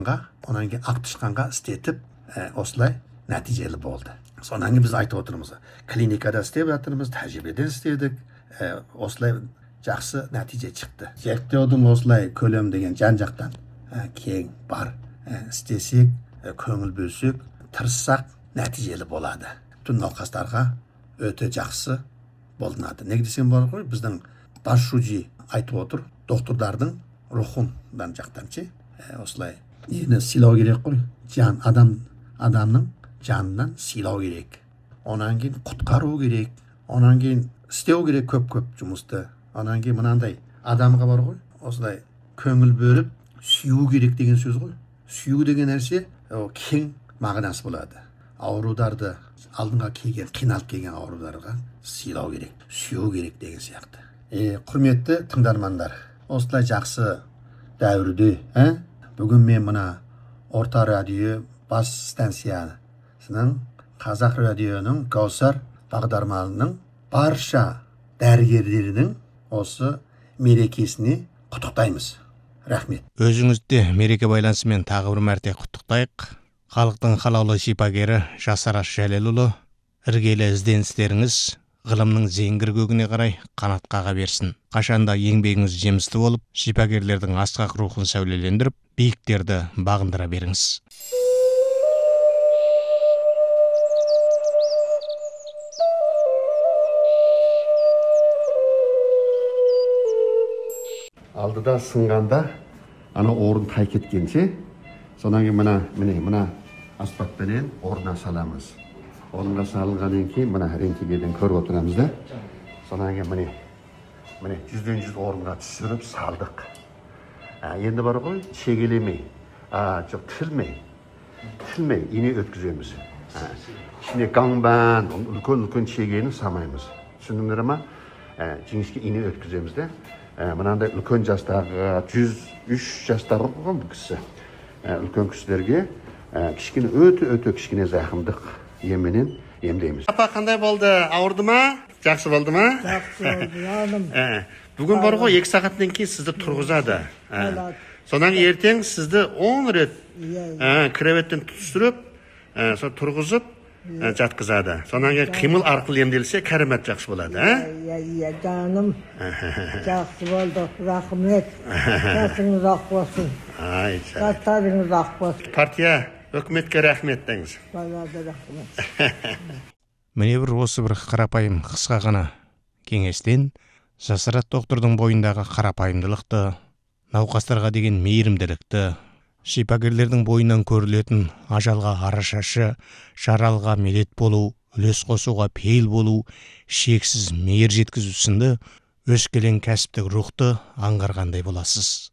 Ondan keyin ақтышқанға істетіп, осылай нәтижелі болды. Сонан кейін біз айтып отырмыз, клиникада істеп жатырмыз, тәжірибеден істедік, осылай жақсы нәтиже шықты. Зерттеудің осылай көлем деген жан-жақтан кең бар. Істесек, көңіл бөлсек, тырыссақ нәтижелі болады. Түн науқастарға өте жақсы болынады. Неге десем бар ғой, біздің Башуджи айтып отыр, докторлардың рухындан жақтан осылай нені сыйлау керек қой, адамның жанынан сыйлау керек. Онан кейін құтқару керек, онан кейін істеу керек көп жұмысты. Онан кейін мынандай адамға бар ғой, осылай көңіл бөліп сүю керек деген сөз ғой. Сүю деген нәрсе кең мағынасы болады. Аурударды алдыңға келген, қиналып келген аурударға сыйлау керек, сүю керек деген сияқты. Құрметті тыңдармандар, осылай жақсы дәуірде, бүгін мен мына Орта радио бас станциясының Қазақ радионың Каусар бағдарламасының барша дәрігерлерінің осы мерекесіне құттықтаймыз. Рахмет. Өзіңізді мереке байланысымен тағы бір мәрте құттықтайық. Халықтың қалаулы шипагері Жасараш Жәлелұлы, іргелі ізденістеріңіз ғылымның зеңгір көгіне қарай қанат қаға берсін. Қашанда еңбегіңіз жемісті болып, шипагерлердің асқақ рухын сәулелендіріп, биіктерді бағындыра беріңіз. Алдыда сынғанда, ана орын тай кеткенше, сонан кейін мына аспаппенен орнына саламыз. Орынға салынғаннан кейін мына рентгеннен көріп отырамыз да. Сонан кейін міне 100-100 орынға түсіріп салдық. Енді бар ғой, шегелемей, жоқ тілмей ине өткіземіз. Ішіне қаңбан, үлкен шегені самаймыз. Түсіндіңдер ма? Жіңішке ине өткіземіз де. Мынандай үлкен жастағы 103 жастағы бұл кісі. Үлкен кісілерге кішкене өте кішкене зақымдық еменен емдейміз. Апа, қандай болды? Ауырды ма? Жақсы болды ма? Жақсы болды, жаным. Бүгін бар ғой, 2 сағаттан кейін сізді тұрғызады. Сонан ертең сізді 10 рет креветтен түсіріп, тұрғызып жатқызады. Сонан кейін қимыл арқылы емделсе, кәрімет жақсы болады. Иә, жаным. Жақсы болды, рахмет. Жасыңыз ақ болсын. Жастарыңыз ақ болсын. Партия, өкіметке рахмет деңіз. Балады рахмет. Міне осы бір қарапайым қысқа ғана кеңестен Жасарат доктордың бойындағы қарапайымдылықты, науқастарға деген мейірімділікті, шипагерлердің бойынан көрілетін ажалға арашашы, жаралға медет болу, үлес қосуға пейіл болу, шексіз мейір жеткізу сынды өскелең кәсіптік рухты аңғарғандай боласыз.